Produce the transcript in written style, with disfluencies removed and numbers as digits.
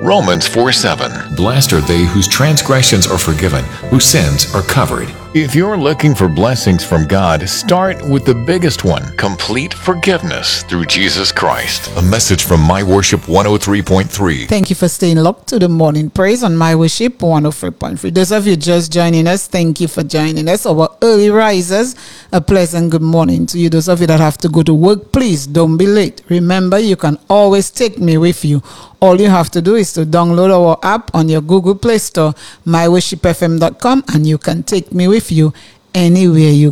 Romans 4:7. Blessed are they whose transgressions are forgiven, whose sins are covered. If you're looking for blessings from God, start with the biggest one: complete forgiveness through Jesus Christ. A message from My Worship 103.3. Thank you for staying locked to the morning praise on My Worship 103.3. Those of you just joining us, thank you for joining us. Our early risers, a pleasant good morning to you. Those of you that have to go to work, please don't be late. Remember, you can always take me with you. All you have to do is to download our app on your Google Play Store, myworshipfm.com, and you can take me with you anywhere you